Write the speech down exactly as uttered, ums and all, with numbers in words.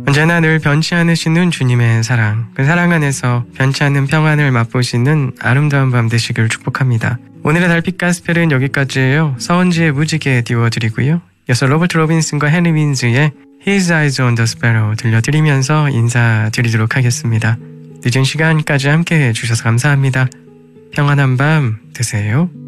언제나 늘 변치 않으시는 주님의 사랑, 그 사랑 안에서 변치 않는 평안을 맛보시는 아름다운 밤 되시길 축복합니다. 오늘의 달빛 가스펠은 여기까지예요. 서은지의 무지개 띄워드리고요. 이어서 로버트 로빈슨과 헨리 윈즈의 His Eyes on the Sparrow 들려드리면서 인사드리도록 하겠습니다. 늦은 시간까지 함께해 주셔서 감사합니다. 평안한 밤 되세요.